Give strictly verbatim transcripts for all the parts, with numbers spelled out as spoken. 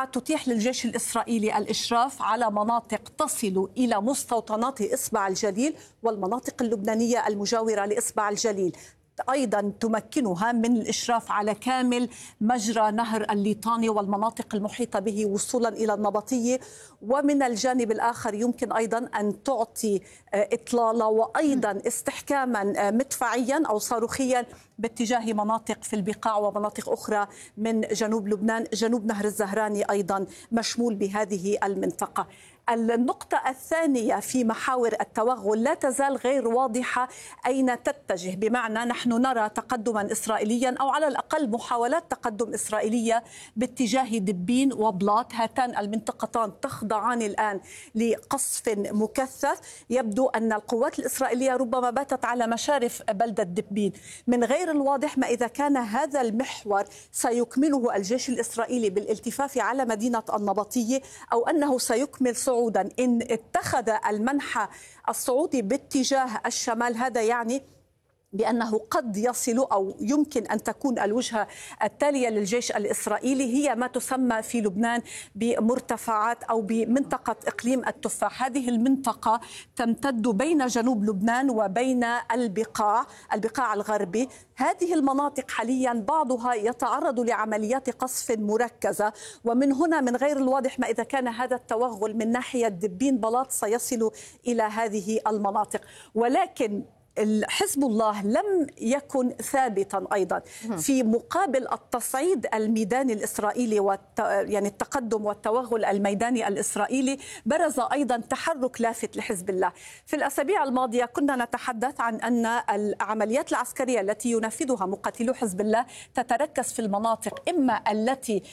الساعة تتيح للجيش الإسرائيلي الإشراف على مناطق تصل إلى مستوطنات إصبع الجليل والمناطق اللبنانية المجاورة لإصبع الجليل. أيضا تمكنها من الإشراف على كامل مجرى نهر الليطاني والمناطق المحيطة به وصولا إلى النبطية. ومن الجانب الآخر يمكن أيضا أن تعطي إطلالة وأيضا استحكاما مدفعيا أو صاروخيا باتجاه مناطق في البقاع ومناطق أخرى من جنوب لبنان. جنوب نهر الزهراني أيضا مشمول بهذه المنطقة. النقطة الثانية في محاور التوغل لا تزال غير واضحة أين تتجه، بمعنى نحن نرى تقدما إسرائيليا أو على الأقل محاولات تقدم إسرائيلية باتجاه دبين وبلاط. هاتان المنطقتان تخضعان الآن لقصف مكثف. يبدو أن القوات الإسرائيلية ربما باتت على مشارف بلدة دبين. من غير الواضح ما إذا كان هذا المحور سيكمله الجيش الإسرائيلي بالالتفاف على مدينة النبطية أو أنه سيكمل صعودا إن اتخذ المنحى الصعودي باتجاه الشمال. هذا يعني بأنه قد يصل أو يمكن أن تكون الوجهة التالية للجيش الإسرائيلي هي ما تسمى في لبنان بمرتفعات أو بمنطقة إقليم التفاح. هذه المنطقة تمتد بين جنوب لبنان وبين البقاع البقاع الغربي. هذه المناطق حاليا بعضها يتعرض لعمليات قصف مركزة، ومن هنا من غير الواضح ما إذا كان هذا التوغل من ناحية دبين بلاط سيصل إلى هذه المناطق. ولكن حزب الله لم يكن ثابتا أيضا في مقابل التصعيد الميداني الإسرائيلي والت... يعني التقدم والتوغل الميداني الإسرائيلي. برز أيضا تحرك لافت لحزب الله. في الأسابيع الماضية كنا نتحدث عن أن العمليات العسكرية التي ينفذها مقاتلو حزب الله تتركز في المناطق إما التي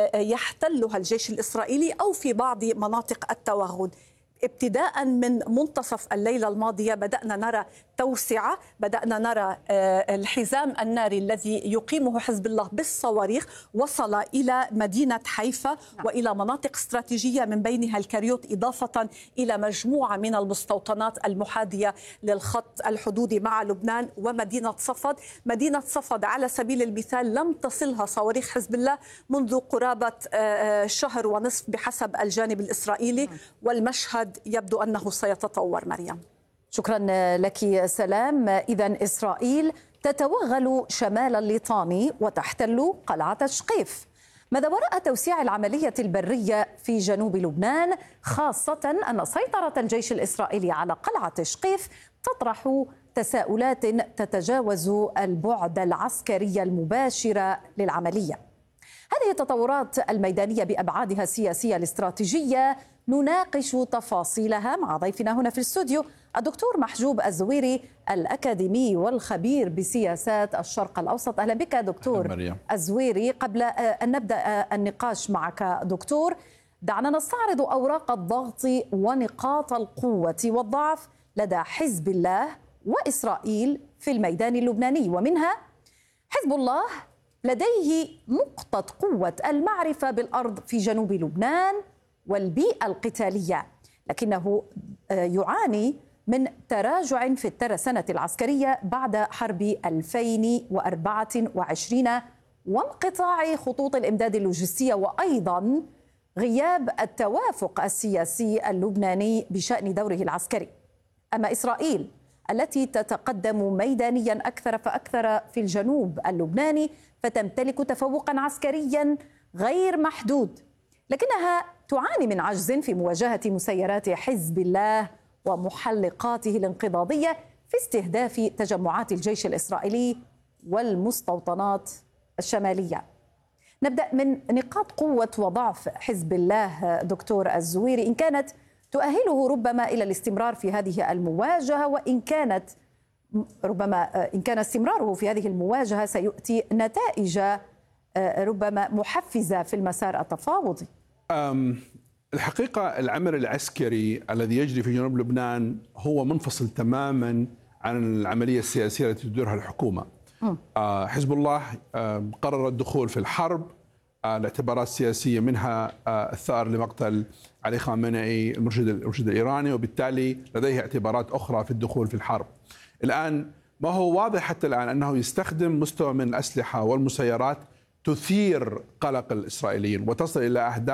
يحتلها الجيش الإسرائيلي أو في بعض مناطق التوغل. ابتداء من منتصف الليلة الماضية بدأنا نرى توسعة، بدأنا نرى الحزام الناري الذي يقيمه حزب الله بالصواريخ وصل إلى مدينة حيفا وإلى مناطق استراتيجية من بينها الكريوت، إضافة إلى مجموعة من المستوطنات المحاذية للخط الحدودي مع لبنان ومدينة صفد. مدينة صفد على سبيل المثال لم تصلها صواريخ حزب الله منذ قرابة شهر ونصف بحسب الجانب الإسرائيلي، والمشهد يبدو أنه سيتطور. مريم، شكرا لك سلام. إذن إسرائيل تتوغل شمال الليطاني وتحتل قلعة شقيف. ماذا وراء توسيع العملية البرية في جنوب لبنان، خاصة أن سيطرة الجيش الإسرائيلي على قلعة شقيف تطرح تساؤلات تتجاوز البعد العسكري المباشر للعملية؟ هذه التطورات الميدانية بأبعادها السياسية الاستراتيجية نناقش تفاصيلها مع ضيفنا هنا في الاستوديو الدكتور محجوب الزويري الأكاديمي والخبير بسياسات الشرق الأوسط. أهلا بك دكتور الزويري. قبل أن نبدأ النقاش معك دكتور، دعنا نستعرض أوراق الضغط ونقاط القوة والضعف لدى حزب الله وإسرائيل في الميدان اللبناني. ومنها حزب الله لديه نقطة قوة المعرفة بالأرض في جنوب لبنان والبيئة القتالية، لكنه يعاني من تراجع في الترسانة العسكرية بعد حرب ألفين وأربعة وعشرين وانقطاع خطوط الإمداد اللوجستية وأيضا غياب التوافق السياسي اللبناني بشأن دوره العسكري. أما إسرائيل التي تتقدم ميدانيا أكثر فأكثر في الجنوب اللبناني فتمتلك تفوقا عسكريا غير محدود، لكنها تعاني من عجز في مواجهة مسيرات حزب الله ومحلقاته الانقضاضية في استهداف تجمعات الجيش الإسرائيلي والمستوطنات الشمالية. نبدأ من نقاط قوة وضعف حزب الله دكتور الزويري، إن كانت تؤهله ربما إلى الاستمرار في هذه المواجهة، وإن كانت ربما إن كان استمراره في هذه المواجهة سيؤتي نتائج ربما محفزة في المسار التفاوضي. الحقيقة العمل العسكري الذي يجري في جنوب لبنان هو منفصل تماما عن العملية السياسية التي تديرها الحكومة. حزب الله قرر الدخول في الحرب لاعتبارات سياسية، منها الثأر لمقتل علي خامنئي المرشد المرشد الإيراني، وبالتالي لديه اعتبارات أخرى في الدخول في الحرب. الآن ما هو واضح حتى الآن أنه يستخدم مستوى من الأسلحة والمسيرات تثير قلق الإسرائيليين وتصل إلى أهداف